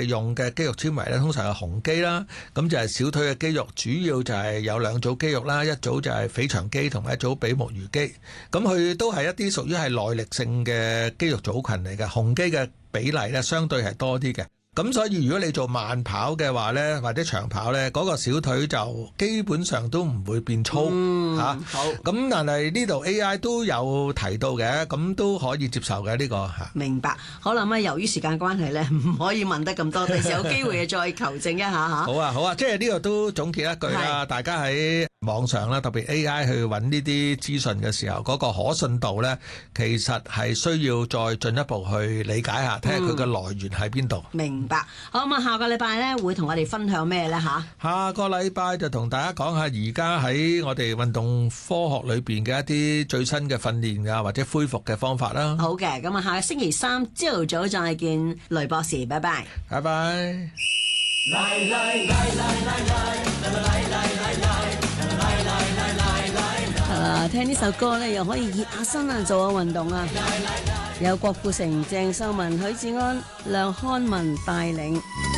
用嘅肌肉纖維咧，通常係紅肌啦，咁就係小腿嘅肌肉，主要就係有兩組肌肉啦，一組就係腓腸肌同埋一組比目魚肌，咁佢都係一啲屬於係耐力性嘅肌肉組群嚟嘅，紅肌嘅比例咧相對係多啲嘅。咁所以如果你做慢跑嘅話呢，或者長跑呢，嗰個小腿就基本上都唔會變粗嚇。 好。 咁但係呢度 AI 都有提到嘅，咁都可以接受嘅呢個嚇。 明白。好啦，咁由於時間關係呢，唔可以問得咁多，第時有機會再求證一下嚇。 好啊，好啊，即係呢個都總結一句啦，大家喺網上啦，特別 AI 去揾呢啲資訊嘅時候，嗰個可信度呢，其實係需要再進一步去理解下，睇下佢嘅來源喺邊度。 明白。好，咁下個禮拜呢會同我哋分享咩呢嚇？ 下個禮拜就同大家講下而家喺我哋運動科學裏邊嘅一啲最新嘅訓練啊，或者恢復嘅方法啦。 好嘅，咁下個星期三朝早再見，雷博士，拜拜。 拜拜。 聽呢首歌呢，又可以熱下身啊，做下運動啊。有郭富城、鄭秀文、許志安、梁漢文帶領。